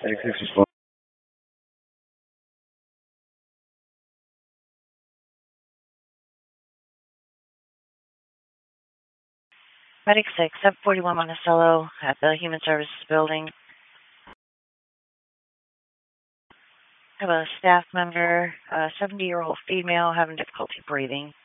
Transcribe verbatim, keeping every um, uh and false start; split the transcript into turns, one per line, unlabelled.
Medic six respond.
Medic six, seven forty-one Monticello at the Human Services Building. I have a staff member, a seventy-year-old female, having difficulty breathing.